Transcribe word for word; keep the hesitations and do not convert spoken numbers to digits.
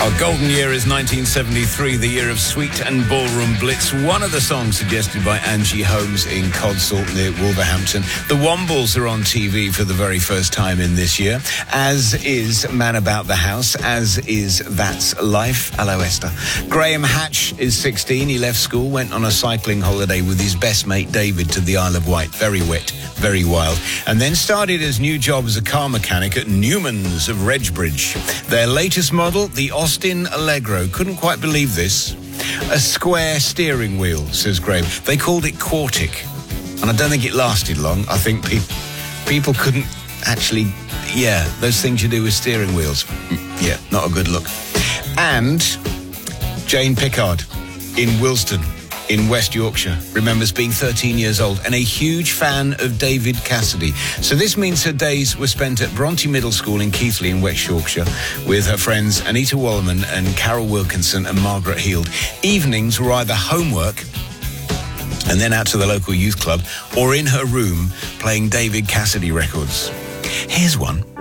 Our golden year is nineteen seventy-three, the year of Sweet and Ballroom Blitz. One of the songs suggested by Angie Holmes in Codsalt near Wolverhampton. The Wombles are on T V for the very first time in this year, as is Man About the House, as is That's Life. Hello, Esther. Graham Hatch is sixteen. He left school, went on a cycling holiday with his best mate David to the Isle of Wight. Very wet, very wild. And then started his new job as a car mechanic at Newman's of Redbridge. Their latest model, the Austin Allegro. Couldn't quite believe this. A square steering wheel, says Graham. They called it Quartic. And I don't think it lasted long. I think pe- people couldn't actually... Yeah, those things you do with steering wheels. Yeah, not a good look. And Jane Pickard in Wilston in West Yorkshire remembers being thirteen years old and a huge fan of David Cassidy. So this means her days were spent at Bronte Middle School in Keighley in West Yorkshire with her friends Anita Wallerman and Carol Wilkinson and Margaret Heald. Evenings were either homework and then out to the local youth club or in her room playing David Cassidy records. Here's one.